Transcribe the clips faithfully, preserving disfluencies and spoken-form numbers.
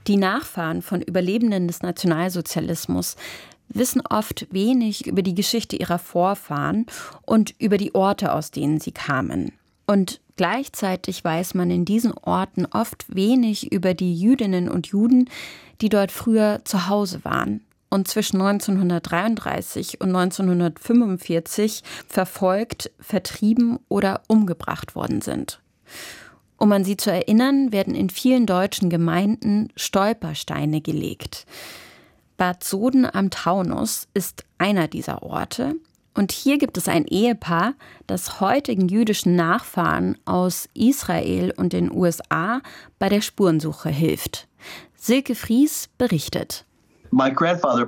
Die Nachfahren von Überlebenden des Nationalsozialismus wissen oft wenig über die Geschichte ihrer Vorfahren und über die Orte, aus denen sie kamen. Und gleichzeitig weiß man in diesen Orten oft wenig über die Jüdinnen und Juden, die dort früher zu Hause waren und zwischen neunzehnhundertdreiunddreißig und neunzehnhundertfünfundvierzig verfolgt, vertrieben oder umgebracht worden sind. Um an sie zu erinnern, werden in vielen deutschen Gemeinden Stolpersteine gelegt. Bad Soden am Taunus ist einer dieser Orte. Und hier gibt es ein Ehepaar, das heutigen jüdischen Nachfahren aus Israel und den U S A bei der Spurensuche hilft. Silke Fries berichtet. Mein Großvater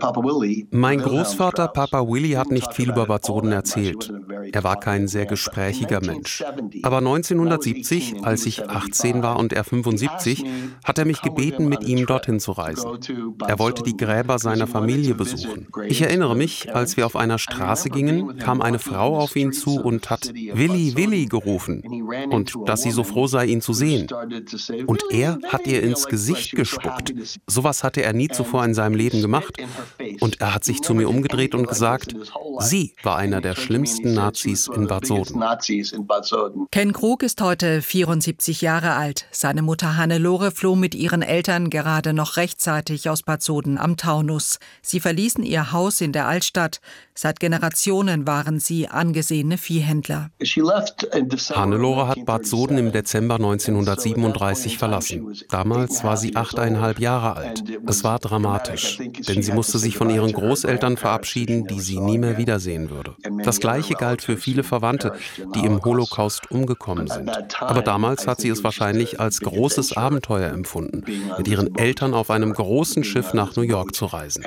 Papa Willy hat nicht viel über Bad Soden erzählt. Er war kein sehr gesprächiger Mensch. Aber neunzehnhundertsiebzig, als ich achtzehn war und er fünfundsiebzig, hat er mich gebeten, mit ihm dorthin zu reisen. Er wollte die Gräber seiner Familie besuchen. Ich erinnere mich, als wir auf einer Straße gingen, kam eine Frau auf ihn zu und hat Willy, Willy gerufen und dass sie so froh sei, ihn zu sehen. Und er hat ihr ins Gesicht gespuckt. Sowas hatte er nie zuvor in seinem Leben gemacht. Und er hat sich zu mir umgedreht und gesagt, sie war einer der schlimmsten Nazis in Bad Soden. Ken Krug ist heute vierundsiebzig Jahre alt. Seine Mutter Hannelore floh mit ihren Eltern gerade noch rechtzeitig aus Bad Soden am Taunus. Sie verließen ihr Haus in der Altstadt. Seit Generationen waren sie angesehene Viehhändler. Hannelore hat Bad Soden im Dezember neunzehnhundertsiebenunddreißig verlassen. Damals war sie achteinhalb Jahre alt. Es war dramatisch. Denn sie musste sich von ihren Großeltern verabschieden, die sie nie mehr wiedersehen würde. Das Gleiche galt für viele Verwandte, die im Holocaust umgekommen sind. Aber damals hat sie es wahrscheinlich als großes Abenteuer empfunden, mit ihren Eltern auf einem großen Schiff nach New York zu reisen.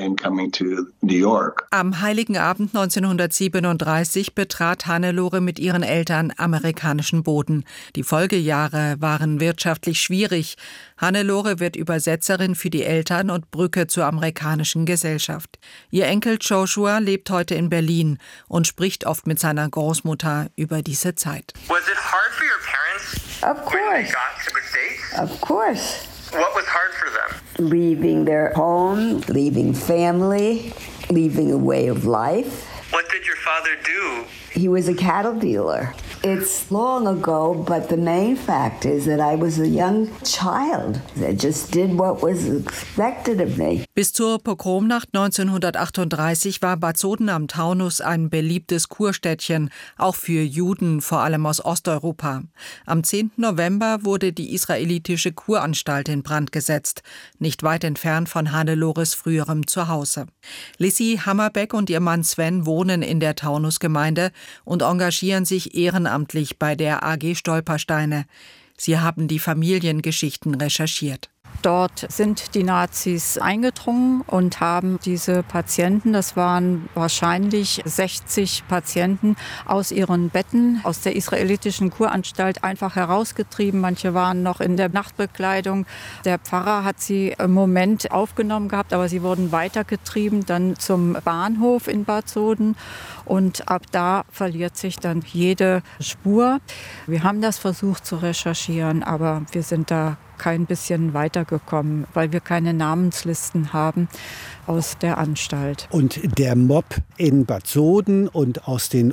Am Heiligen Abend neunzehnhundertsiebenunddreißig betrat Hannelore mit ihren Eltern amerikanischen Boden. Die Folgejahre waren wirtschaftlich schwierig. Hannelore wird Übersetzerin für die Eltern und Brücke zur amerikanischen Gesellschaft. Ihr Enkel Joshua lebt heute in Berlin und spricht oft mit seiner Großmutter über diese Zeit. Was it hard for your parents Of course. when they got to the States? Of course. What was hard for them? Leaving their home, leaving family, leaving a way of life. What did your father do? He was a cattle dealer. It's long ago, but the main fact is that I was a young child that just did what was expected of me. Bis zur Pogromnacht neunzehnhundertachtunddreißig war Bad Soden am Taunus ein beliebtes Kurstädtchen, auch für Juden, vor allem aus Osteuropa. Am zehnten November wurde die israelitische Kuranstalt in Brand gesetzt, nicht weit entfernt von Hannelores früherem Zuhause. Lissy Hammerbeck und ihr Mann Sven wohnen in der Taunusgemeinde und engagieren sich ehrenamtlich bei der A G Stolpersteine. Sie haben die Familiengeschichten recherchiert. Dort sind die Nazis eingedrungen und haben diese Patienten, das waren wahrscheinlich sechzig Patienten, aus ihren Betten, aus der israelitischen Kuranstalt einfach herausgetrieben. Manche waren noch in der Nachtbekleidung. Der Pfarrer hat sie im Moment aufgenommen gehabt, aber sie wurden weitergetrieben, dann zum Bahnhof in Bad Soden. Und ab da verliert sich dann jede Spur. Wir haben das versucht zu recherchieren, aber wir sind da kein bisschen weitergekommen, weil wir keine Namenslisten haben aus der Anstalt. Und der Mob in Bad Soden und aus den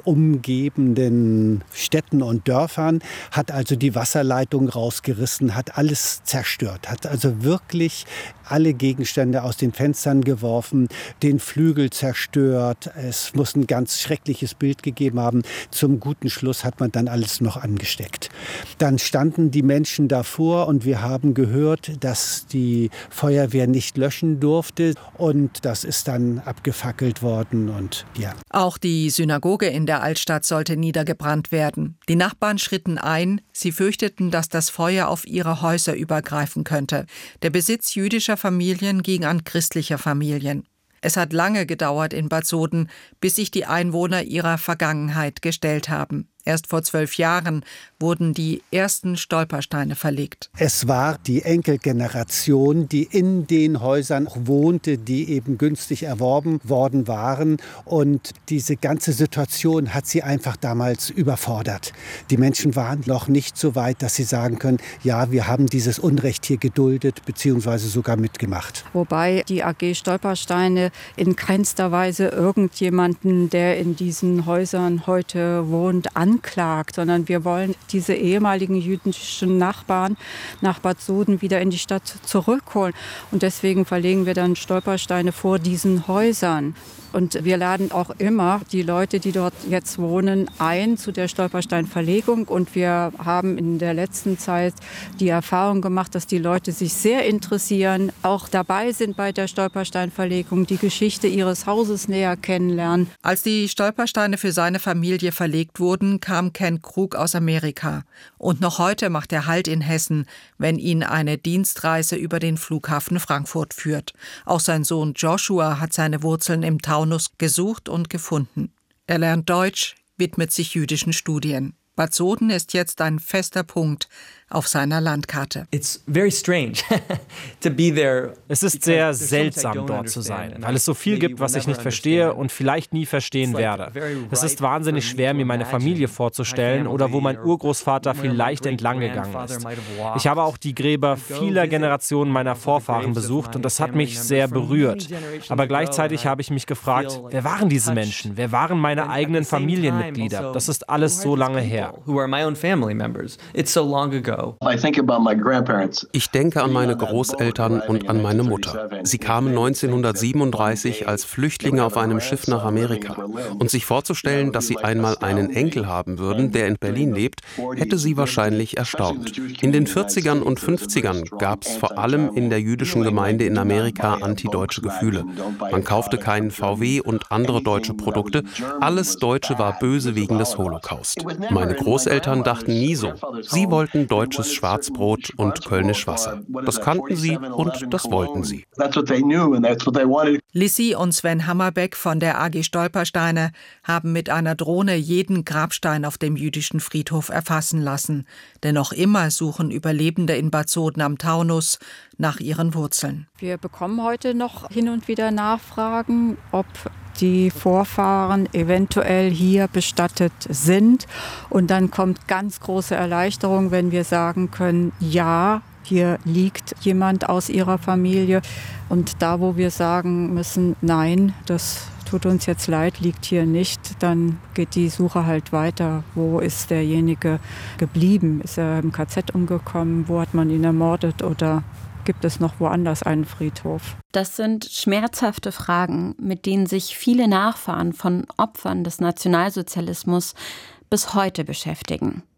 umgebenden Städten und Dörfern hat also die Wasserleitung rausgerissen, hat alles zerstört, hat also wirklich alle Gegenstände aus den Fenstern geworfen, den Flügel zerstört. Es muss ein ganz schreckliches Bild gegeben haben. Zum guten Schluss hat man dann alles noch angesteckt. Dann standen die Menschen davor und wir haben gehört, dass die Feuerwehr nicht löschen durfte und das ist dann abgefackelt worden und ja. Auch die Synagoge in der Altstadt sollte niedergebrannt werden. Die Nachbarn schritten ein. Sie fürchteten, dass das Feuer auf ihre Häuser übergreifen könnte. Der Besitz jüdischer Familien ging an christliche Familien. Es hat lange gedauert in Bad Soden, bis sich die Einwohner ihrer Vergangenheit gestellt haben. Erst vor zwölf Jahren wurden die ersten Stolpersteine verlegt. Es war die Enkelgeneration, die in den Häusern wohnte, die eben günstig erworben worden waren. Und diese ganze Situation hat sie einfach damals überfordert. Die Menschen waren noch nicht so weit, dass sie sagen können, ja, wir haben dieses Unrecht hier geduldet bzw. sogar mitgemacht. Wobei die A G Stolpersteine in keinster Weise irgendjemanden, der in diesen Häusern heute wohnt, anklagt, sondern wir wollen diese ehemaligen jüdischen Nachbarn nach Bad Soden wieder in die Stadt zurückholen. Und deswegen verlegen wir dann Stolpersteine vor diesen Häusern. Und wir laden auch immer die Leute, die dort jetzt wohnen, ein zu der Stolpersteinverlegung. Und wir haben in der letzten Zeit die Erfahrung gemacht, dass die Leute sich sehr interessieren, auch dabei sind bei der Stolpersteinverlegung, die Geschichte ihres Hauses näher kennenlernen. Als die Stolpersteine für seine Familie verlegt wurden, kam Ken Krug aus Amerika. Und noch heute macht er Halt in Hessen, wenn ihn eine Dienstreise über den Flughafen Frankfurt führt. Auch sein Sohn Joshua hat seine Wurzeln im Taunus gesucht und gefunden. Er lernt Deutsch, widmet sich jüdischen Studien. Bad Soden ist jetzt ein fester Punkt auf seiner Landkarte. Es ist sehr seltsam, dort zu sein, weil es so viel gibt, was ich nicht verstehe und vielleicht nie verstehen werde. Es ist wahnsinnig schwer, mir meine Familie vorzustellen oder wo mein Urgroßvater vielleicht entlang gegangen ist. Ich habe auch die Gräber vieler Generationen meiner Vorfahren besucht und das hat mich sehr berührt. Aber gleichzeitig habe ich mich gefragt, wer waren diese Menschen? Wer waren meine eigenen Familienmitglieder? Das ist alles so lange her. Ich denke an meine Großeltern und an meine Mutter. Sie kamen neunzehnhundertsiebenunddreißig als Flüchtlinge auf einem Schiff nach Amerika. Und sich vorzustellen, dass sie einmal einen Enkel haben würden, der in Berlin lebt, hätte sie wahrscheinlich erstaunt. In den vierzigern und fünfzigern gab es vor allem in der jüdischen Gemeinde in Amerika antideutsche Gefühle. Man kaufte keinen V W und andere deutsche Produkte. Alles Deutsche war böse wegen des Holocaust. Meine Großeltern dachten nie so. Sie wollten deutsches Schwarzbrot und Kölnisch Wasser. Das kannten sie und das wollten sie. Lissi und Sven Hammerbeck von der A G Stolpersteine haben mit einer Drohne jeden Grabstein auf dem jüdischen Friedhof erfassen lassen. Denn noch immer suchen Überlebende in Bad Soden am Taunus nach ihren Wurzeln. Wir bekommen heute noch hin und wieder Nachfragen, ob die Vorfahren eventuell hier bestattet sind. Und dann kommt ganz große Erleichterung, wenn wir sagen können, ja, hier liegt jemand aus ihrer Familie. Und da, wo wir sagen müssen, nein, das tut uns jetzt leid, liegt hier nicht, dann geht die Suche halt weiter. Wo ist derjenige geblieben? Ist er im K Z umgekommen? Wo hat man ihn ermordet? Oder gibt es noch woanders einen Friedhof? Das sind schmerzhafte Fragen, mit denen sich viele Nachfahren von Opfern des Nationalsozialismus bis heute beschäftigen.